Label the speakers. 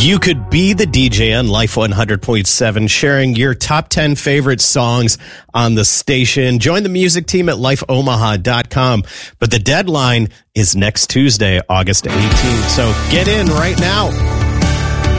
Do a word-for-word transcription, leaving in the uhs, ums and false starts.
Speaker 1: You could be the D J on Life one hundred point seven, sharing your top ten favorite songs on the station. Join the music team at life omaha dot com. But the deadline is next Tuesday, August eighteenth. So get in right now.